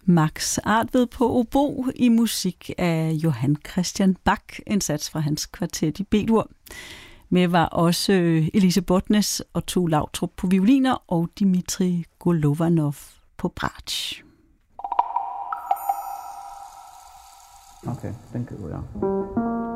Max Artved på obo i musik af Johann Christian Bach, en sats fra hans kvartet i B-dur. Med var også Elise Botnes og Tue Lautrup på violiner og Dmitri Golovanov på bratsch. Okay, den køber jeg.